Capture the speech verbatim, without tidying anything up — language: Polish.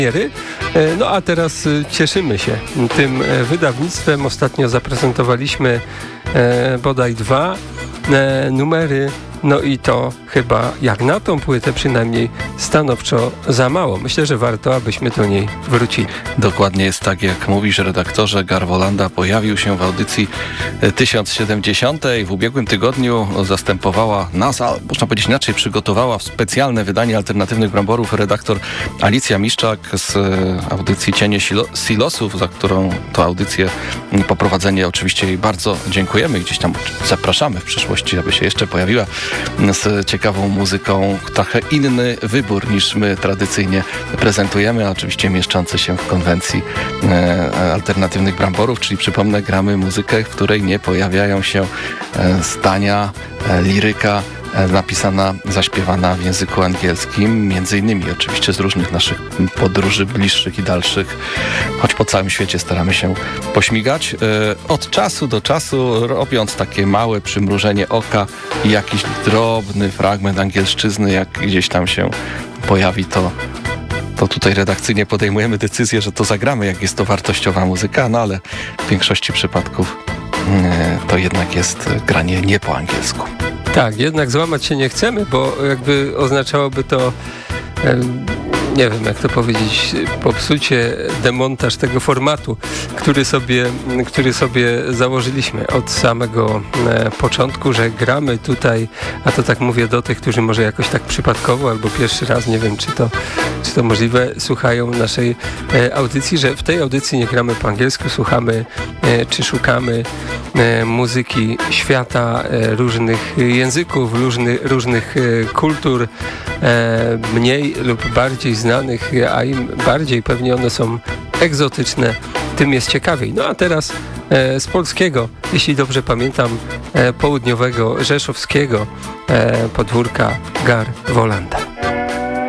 No a teraz cieszymy się tym wydawnictwem. Ostatnio zaprezentowaliśmy bodaj dwa numery. No i to chyba jak na tą płytę przynajmniej stanowczo za mało. Myślę, że warto, abyśmy do niej wrócili. Dokładnie jest tak, jak mówisz, redaktorze. Garwolanda pojawił się w audycji tysiąc siedemdziesiątej. W ubiegłym tygodniu zastępowała nas, a można powiedzieć inaczej, przygotowała specjalne wydanie alternatywnych bramborów redaktor Alicja Miszczak z audycji Cienie Silosów, za którą to audycję, poprowadzenie oczywiście jej bardzo dziękujemy i gdzieś tam zapraszamy w przyszłości, aby się jeszcze pojawiła z ciekawą muzyką. Trochę inny wybór niż my tradycyjnie prezentujemy, a oczywiście mieszczący się w konwencji e, alternatywnych bramborów, czyli przypomnę, gramy muzykę, w której nie pojawiają się e, zdania, e, liryka e, napisana, zaśpiewana w języku angielskim, między innymi oczywiście z różnych naszych podróży bliższych i dalszych, choć po całym świecie staramy się pośmigać. E, od czasu do czasu robiąc takie małe przymrużenie oka i jakiś drobny fragment angielszczyzny, jak gdzieś tam się pojawi, to to tutaj redakcyjnie podejmujemy decyzję, że to zagramy, jak jest to wartościowa muzyka, no ale w większości przypadków e, to jednak jest granie nie po angielsku. Tak, jednak złamać się nie chcemy, bo jakby oznaczałoby to e, nie wiem, jak to powiedzieć, popsucie, demontaż tego formatu, który sobie, który sobie założyliśmy od samego e, początku, że gramy tutaj, a to tak mówię do tych, którzy może jakoś tak przypadkowo albo pierwszy raz, nie wiem, czy to, czy to możliwe, słuchają naszej e, audycji, że w tej audycji nie gramy po angielsku, słuchamy e, czy szukamy e, muzyki świata, e, różnych języków, różny, różnych e, kultur, e, mniej lub bardziej znanych, a im bardziej pewnie one są egzotyczne, tym jest ciekawiej. No a teraz e, z polskiego, jeśli dobrze pamiętam, e, południowego, rzeszowskiego e, podwórka Garwolanda.